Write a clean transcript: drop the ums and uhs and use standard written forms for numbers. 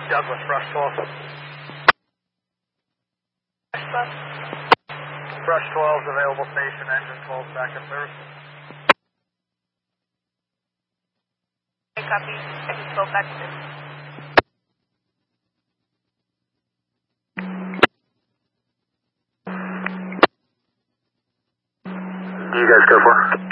Douglas, Brush 12. Brush 12 is available station, engine 12 back in service. Copy, engine 12 back in service. Do you guys go for?